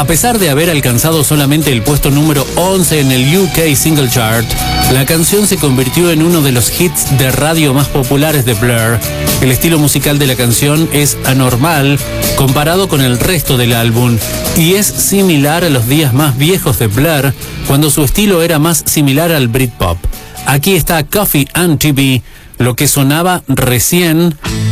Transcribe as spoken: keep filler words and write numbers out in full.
pesar de haber alcanzado solamente el puesto número once en el U K Single Chart, la canción se convirtió en uno de los hits de radio más populares de Blur. El estilo musical de la canción es anormal comparado con el resto del álbum y es similar a los días más viejos de Blur, cuando su estilo era más similar al Britpop. Aquí está Coffee and T V, lo que sonaba recién